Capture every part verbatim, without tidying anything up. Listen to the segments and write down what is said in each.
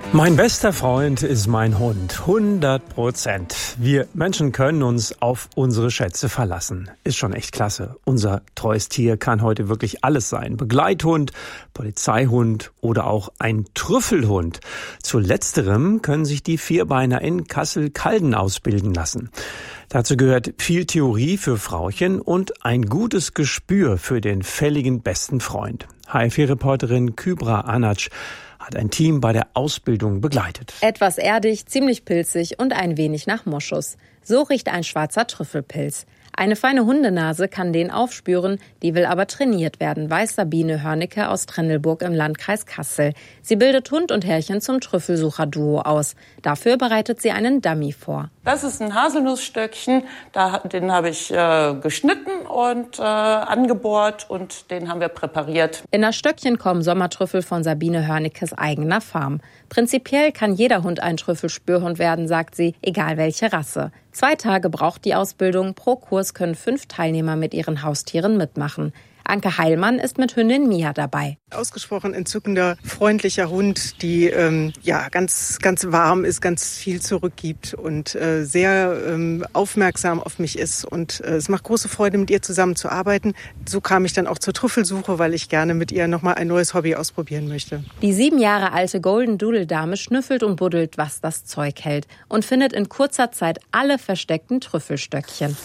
Mein bester Freund ist mein Hund, hundert Prozent. Wir Menschen können uns auf unsere Schätze verlassen. Ist schon echt klasse. Unser treues Tier kann heute wirklich alles sein. Begleithund, Polizeihund oder auch ein Trüffelhund. Zu letzterem können sich die Vierbeiner in Kassel-Calden ausbilden lassen. Dazu gehört viel Theorie für Frauchen und ein gutes Gespür für den fälligen besten Freund. H F vier-Reporterin Kübra Anac hat ein Team bei der Ausbildung begleitet. Etwas erdig, ziemlich pilzig und ein wenig nach Moschus. So riecht ein schwarzer Trüffelpilz. Eine feine Hundenase kann den aufspüren, die will aber trainiert werden, weiß Sabine Hörnicke aus Trendelburg im Landkreis Kassel. Sie bildet Hund und Herrchen zum Trüffelsucher-Duo aus. Dafür bereitet sie einen Dummy vor. Das ist ein Haselnussstöckchen, da, den habe ich äh, geschnitten und äh, angebohrt und den haben wir präpariert. In das Stöckchen kommen Sommertrüffel von Sabine Hörnickes eigener Farm. Prinzipiell kann jeder Hund ein Trüffelspürhund werden, sagt sie, egal welche Rasse. Zwei Tage braucht die Ausbildung. Pro Kurs können fünf Teilnehmer mit ihren Haustieren mitmachen. Anke Heilmann ist mit Hündin Mia dabei. Ausgesprochen entzückender, freundlicher Hund, die ähm, ja ganz ganz warm ist, ganz viel zurückgibt und äh, sehr ähm, aufmerksam auf mich ist. Und äh, es macht große Freude, mit ihr zusammenzuarbeiten. So kam ich dann auch zur Trüffelsuche, weil ich gerne mit ihr nochmal ein neues Hobby ausprobieren möchte. Die sieben Jahre alte Golden Doodle Dame schnüffelt und buddelt, was das Zeug hält und findet in kurzer Zeit alle versteckten Trüffelstöckchen.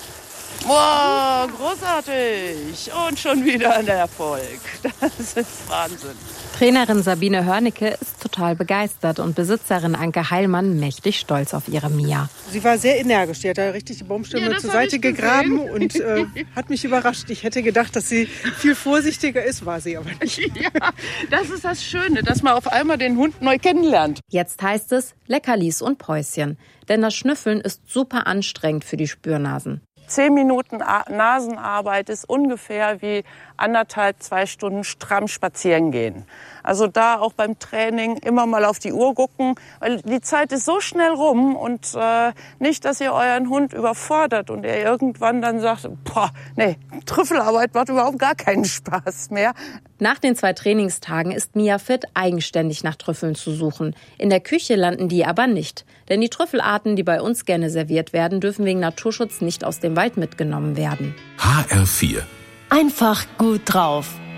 Wow, großartig! Und schon wieder ein Erfolg. Das ist Wahnsinn. Trainerin Sabine Hörnicke ist total begeistert und Besitzerin Anke Heilmann mächtig stolz auf ihre Mia. Sie war sehr energisch. Die hat da richtig die Baumstämme Ja, zur Seite gegraben und äh, hat mich überrascht. Ich hätte gedacht, dass sie viel vorsichtiger ist, war sie aber nicht. Ja, das ist das Schöne, dass man auf einmal den Hund neu kennenlernt. Jetzt heißt es Leckerlis und Päuschen. Denn das Schnüffeln ist super anstrengend für die Spürnasen. Zehn Minuten Nasenarbeit ist ungefähr wie anderthalb, zwei Stunden stramm spazieren gehen. Also da auch beim Training immer mal auf die Uhr gucken, weil die Zeit ist so schnell rum und äh, nicht, dass ihr euren Hund überfordert und er irgendwann dann sagt, boah, nee, Trüffelarbeit macht überhaupt gar keinen Spaß mehr. Nach den zwei Trainingstagen ist Mia fit, eigenständig nach Trüffeln zu suchen. In der Küche landen die aber nicht. Denn die Trüffelarten, die bei uns gerne serviert werden, dürfen wegen Naturschutz nicht aus dem Wald mitgenommen werden. H R vier. Einfach gut drauf.